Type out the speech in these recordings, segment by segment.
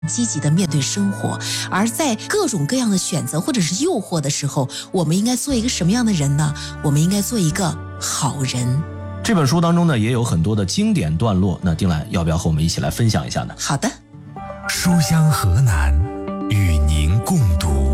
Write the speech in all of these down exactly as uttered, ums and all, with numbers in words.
积极的面对生活，而在各种各样的选择或者是诱惑的时候，我们应该做一个什么样的人呢？我们应该做一个好人。 这本书当中呢，也有很多的经典段落，那丁兰要不要和我们一起来分享一下呢？ 好的。 书香河南，与您共读。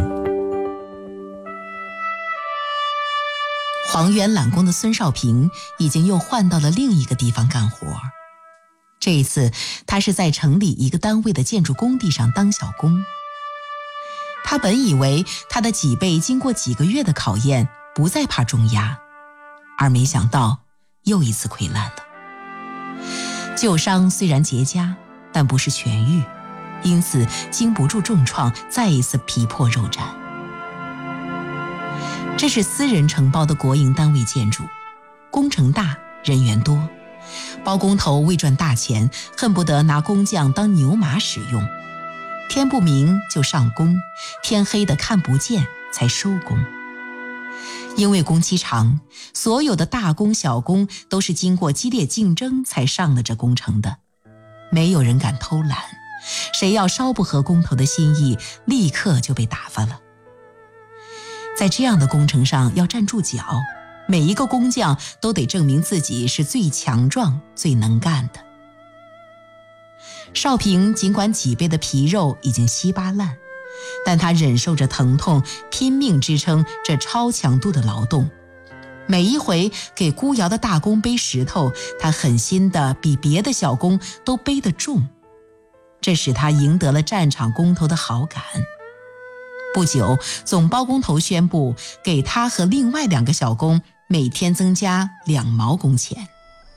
黄原揽工的孙少平已经又换到了另一个地方干活。这一次，他是在城里一个单位的建筑工地上当小工。他本以为他的脊背经过几个月的考验，不再怕重压，而没想到又一次溃烂了。旧伤虽然结痂，但不是痊愈，因此经不住重创，再一次皮破肉绽。这是私人承包的国营单位建筑，工程大，人员多，包工头为赚大钱，恨不得拿工匠当牛马使用，天不明就上工，天黑的看不见才收工。因为工期长，所有的大工小工都是经过激烈竞争才上了这工程的，没有人敢偷懒，谁要稍不合工头的心意，立刻就被打发了。在这样的工程上要站住脚，每一个工匠都得证明自己是最强壮、最能干的。少平尽管脊背的皮肉已经稀巴烂，但他忍受着疼痛，拼命支撑这超强度的劳动。每一回给孤窑的大工背石头，他狠心的比别的小工都背得重，这使他赢得了战场工头的好感。不久，总包工头宣布给他和另外两个小工每天增加两毛工钱。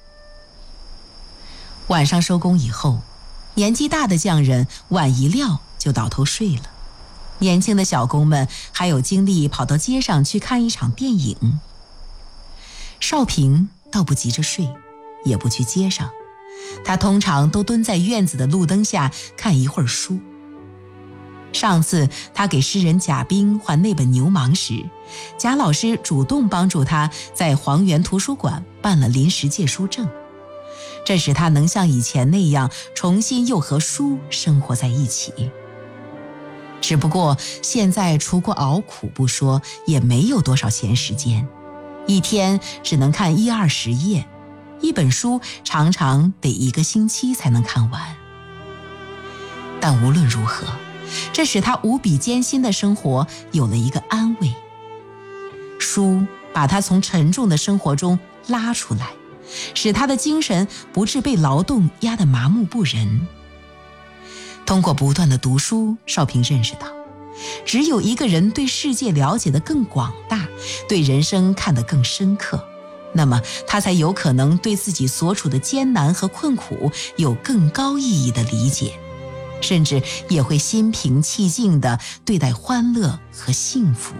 晚上收工以后，年纪大的匠人碗一撂就倒头睡了，年轻的小工们还有精力跑到街上去看一场电影。少平倒不急着睡，也不去街上，他通常都蹲在院子的路灯下看一会儿书。上次他给诗人贾冰还那本《牛虻》时，贾老师主动帮助他在黄原图书馆办了临时借书证，这使他能像以前那样重新又和书生活在一起。只不过现在除过熬苦不说，也没有多少闲时间，一天只能看一二十页，一本书常常得一个星期才能看完。但无论如何，这使他无比艰辛的生活有了一个安慰。书把他从沉重的生活中拉出来，使他的精神不致被劳动压得麻木不仁。通过不断的读书，少平认识到，只有一个人对世界了解得更广大，对人生看得更深刻，那么他才有可能对自己所处的艰难和困苦有更高意义的理解，甚至也会心平气静地对待欢乐和幸福。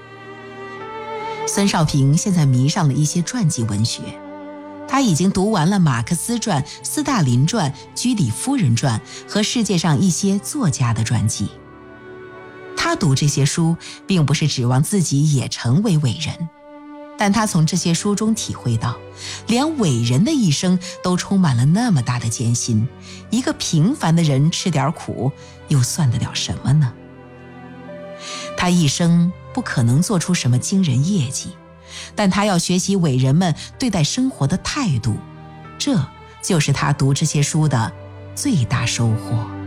孙少平现在迷上了一些传记文学，他已经读完了马克思传、斯大林传、居里夫人传和世界上一些作家的传记。他读这些书并不是指望自己也成为伟人，但他从这些书中体会到，连伟人的一生都充满了那么大的艰辛，一个平凡的人吃点苦又算得了什么呢？他一生不可能做出什么惊人业绩，但他要学习伟人们对待生活的态度，这就是他读这些书的最大收获。